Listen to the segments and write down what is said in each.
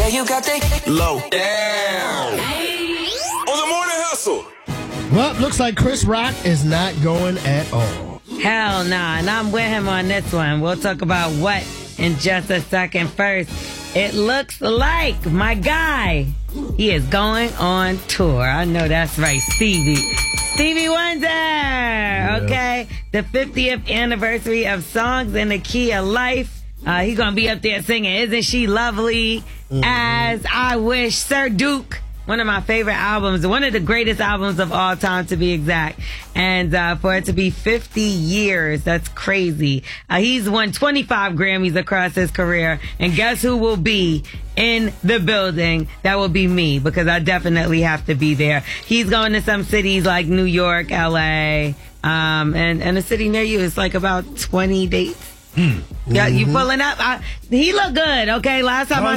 Yeah, you got the low. Damn. On the Morning Hustle. Well, looks like Chris Rock is not going at all. Hell nah, and I'm with him on this one. We'll talk about what in just a second. First, it looks like my guy, he is going on tour. I know that's right, Stevie Wonder, okay? The 50th anniversary of Songs in the Key of Life. He's going to be up there singing Isn't She Lovely, As I Wish, Sir Duke. One of my favorite albums, one of the greatest albums of all time, to be exact. And for it to be 50 years, that's crazy. He's won 25 Grammys across his career. And guess who will be in the building? That will be me, because I definitely have to be there. He's going to some cities like New York, LA, and a city near you. It's like about 20 dates. Yeah, you pulling up? He look good, okay? Last time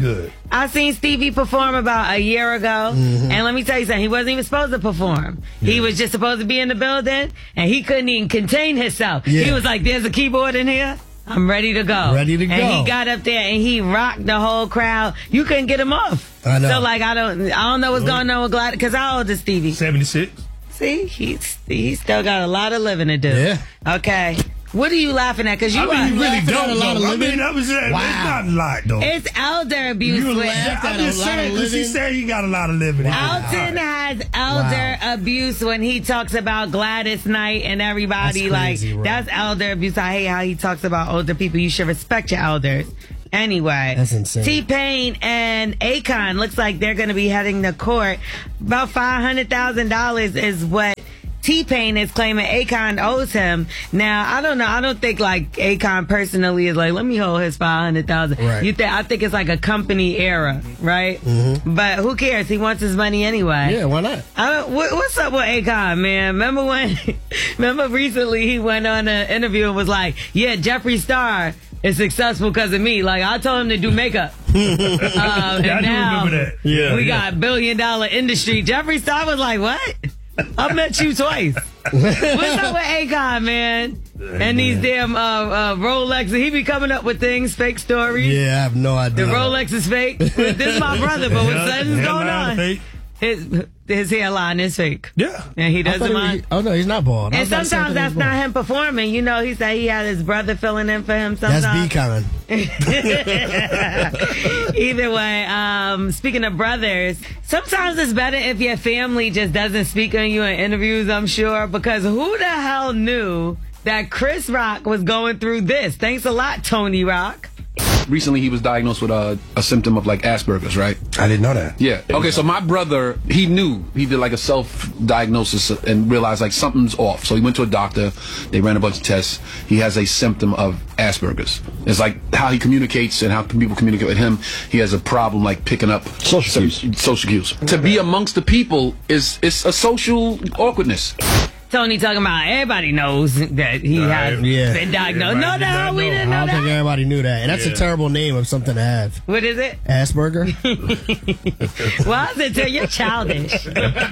I seen Stevie perform about a year ago, and let me tell you something, he wasn't even supposed to perform. He was just supposed to be in the building, and he couldn't even contain himself. He was like, there's a keyboard in here, I'm ready to go. And he got up there and he rocked the whole crowd. You couldn't get him off. I know. So like, I don't know what's going on with Gladys, because how old is Stevie? 76. See, he still got a lot of living to do. Yeah. Okay. What are you laughing at? Because you really don't. I mean, it's not a lot, though. It's elder abuse. I'm just saying, because he said he got a lot of living. Alton has elder abuse when he talks about Gladys Knight and everybody. That's crazy, that's elder abuse. I hate how he talks about older people. You should respect your elders. Anyway, that's insane. T-Pain and Akon looks like they're going to be heading to court. About $500,000 is what T-Pain is claiming Akon owes him. Now, I don't know. I don't think like Akon personally is like, let me hold his $500,000. Right. I think it's like a company error, right? But who cares? He wants his money anyway. Yeah, why not? What's up with Akon, man? Remember recently he went on an interview and was like, yeah, Jeffree Star is successful because of me. Like, I told him to do makeup. And I do now remember that. Yeah, we got $1 billion industry. Jeffree Star was like, what? I met you twice. What's up with Akon, man? And these damn Rolexes. He be coming up with things, fake stories. Yeah, I have no idea. The Rolex is fake. This is my brother, but what's going on? His hairline is fake. Yeah. And he doesn't mind. Oh, no, he's not bald. And sometimes that's not him performing. You know, he said he had his brother filling in for him sometimes. That's B-Con. Either way, speaking of brothers, sometimes it's better if your family just doesn't speak on you in interviews, I'm sure, because who the hell knew that Chris Rock was going through this? Thanks a lot, Tony Rock. Recently, he was diagnosed with a symptom of like Asperger's, right? I didn't know that. Yeah. Okay, so my brother, he knew. He did like a self-diagnosis and realized like something's off. So he went to a doctor. They ran a bunch of tests. He has a symptom of Asperger's. It's like how he communicates and how people communicate with him. He has a problem like picking up social cues. To be amongst the people it's a social awkwardness. Tony talking about everybody knows that he has been diagnosed. No, we didn't know that. I don't think everybody knew that. And that's a terrible name of something to have. What is it? Asperger. Well, I said, you're childish.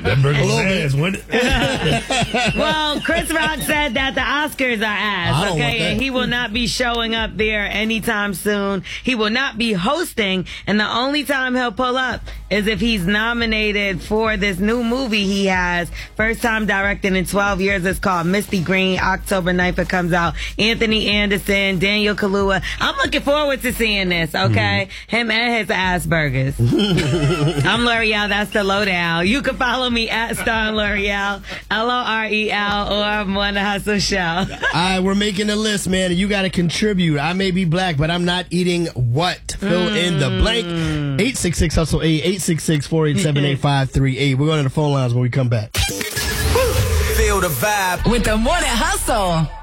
Well, Chris Rock said that the Oscars are ass, okay? And he will not be showing up there anytime soon. He will not be hosting, and the only time he'll pull up is if he's nominated for this new movie he has. First time directing in 12 years. It's called Misty Green. October 9th it comes out. Anthony Anderson, Daniel Kaluuya. I'm looking forward to seeing this, okay? Him and his Asperger's. I'm L'Oreal. That's the lowdown. You can follow me at Star L'Oreal, L'Orel, or I'm on the Hustle Show. All right, we're making a list, man. You got to contribute. I may be black, but I'm not eating what? Fill in the blank. 866 Hustle 8, 866-487-8538. We're going to the phone lines when we come back. Feel the vibe with the Morning Hustle.